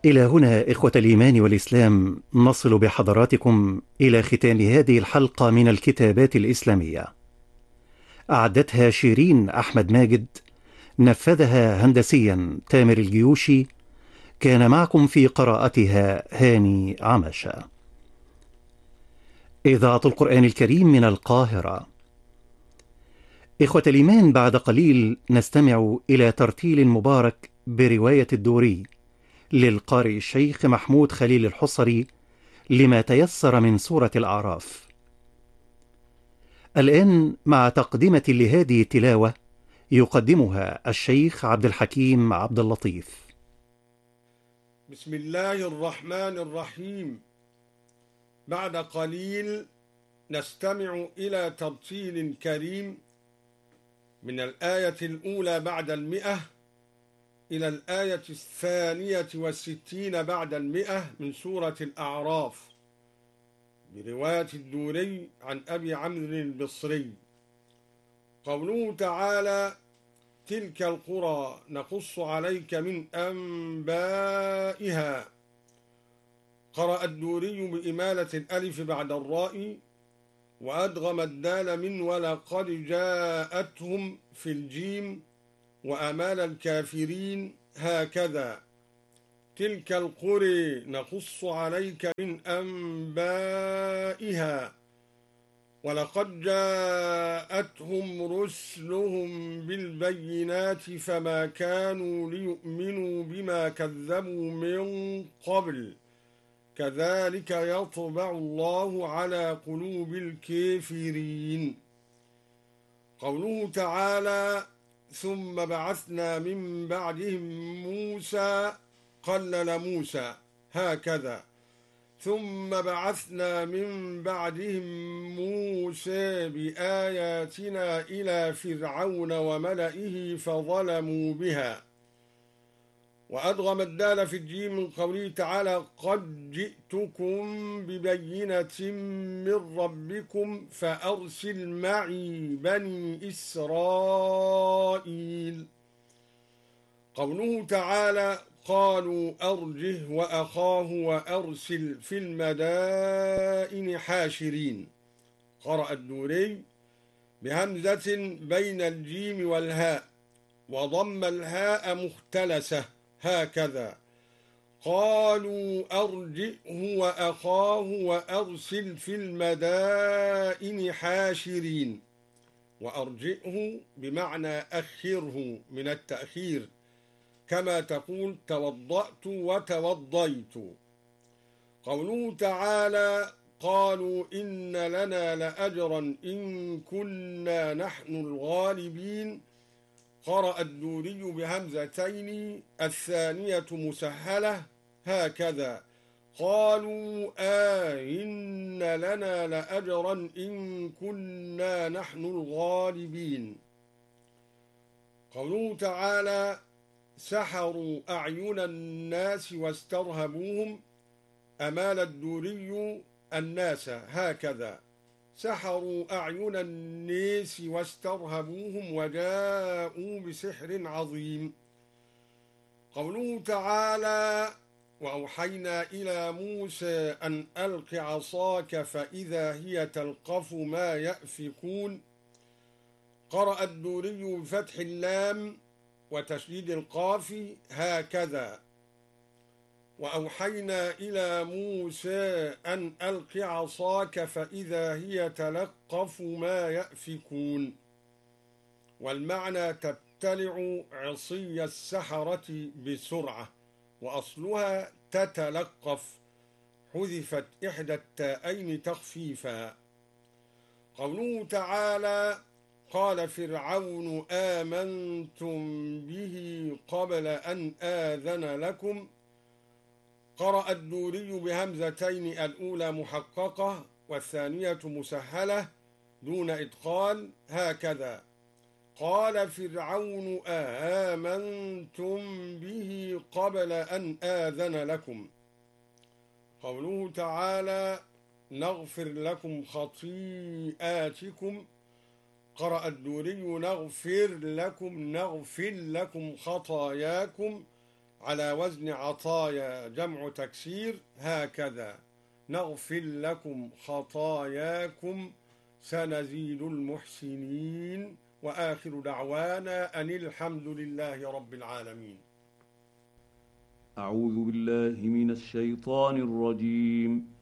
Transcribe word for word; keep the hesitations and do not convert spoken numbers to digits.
إلى هنا إخوة الإيمان والإسلام نصل بحضراتكم إلى ختام هذه الحلقة من الكتابات الإسلامية. أعدتها شيرين أحمد ماجد، نفذها هندسيا تامر الجيوشي، كان معكم في قراءتها هاني عمشة. إذاعة القرآن الكريم من القاهرة. إخوة الإيمان، بعد قليل نستمع إلى ترتيل مبارك برواية الدوري للقارئ الشيخ محمود خليل الحصري لما تيسر من سورة الأعراف. الآن مع تقدمة لهذه التلاوة يقدمها الشيخ عبد الحكيم عبد اللطيف. بسم الله الرحمن الرحيم. بعد قليل نستمع إلى ترتيل كريم من الآية الأولى بعد المئة إلى الآية الثانية والستين بعد المئة من سورة الأعراف برواية الدوري عن أبي عمرو البصري. قوله تعالى: تلك القرى نقص عليك من أنبائها. قرأ الدوري بإمالة الألف بعد الراء وأدغم الدال من ولقد جاءتهم في الجيم وأمال الكافرين هكذا. تلك القرى نقص عليك من أنبائها ولقد جاءتهم رسلهم بالبينات فما كانوا ليؤمنوا بما كذبوا من قبل كذلك يطبع الله على قلوب الكافرين. قوله تعالى: ثم بعثنا من بعدهم موسى قلل موسى هكذا. ثم بعثنا من بعدهم موسى بآياتنا إلى فرعون وملئه فظلموا بها. وأدغم الدال في الجيم من قوله تعالى: قد جئتكم ببينة من ربكم فأرسل معي بني إسرائيل. قوله تعالى: قالوا أرجه وأخاه وأرسل في المدائن حاشرين. قرأ الدوري بهمزة بين الجيم والهاء وضم الهاء مختلسة هكذا. قالوا أرجئه وأخاه وأرسل في المدائن حاشرين. وأرجئه بمعنى أخره من التأخير، كما تقول توضأت وتوضيت. قوله تعالى: قالوا إن لنا لأجرا إن كنا نحن الغالبين. قرأ الدوري بهمزتين الثانية مسهلة هكذا. قالوا آئن لنا لأجرا إن كنا نحن الغالبين. قوله تعالى: سحروا أعين الناس واسترهبوهم. أمال الدوري الناس هكذا. سحروا أعين الناس واسترهبوهم وجاءوا بسحر عظيم. قوله تعالى: وأوحينا إلى موسى أن ألق عصاك فإذا هي تلقف ما يأفكون. قرأ الدوري بفتح اللام وتشديد القاف هكذا. وأوحينا إلى موسى أن ألق عصاك فإذا هي تلقف ما يأفكون. والمعنى تبتلع عصي السحرة بسرعة، وأصلها تتلقف، حذفت إحدى التاءين تخفيفا. قوله تعالى: قال فرعون آمنتم به قبل أن آذن لكم. قرأ الدوري بهمزتين الأولى محققة والثانية مسهلة دون إدخال هكذا. قال فرعون آمنتم به قبل أن آذن لكم. قوله تعالى: نغفر لكم خطيئاتكم. قرأ الدوري نغفر لكم نغفر لكم خطاياكم على وزن عطايا جمع تكسير هكذا: نغفر لكم خطاياكم سنزيد المحسنين. وآخر دعوانا أن الحمد لله رب العالمين. أعوذ بالله من الشيطان الرجيم.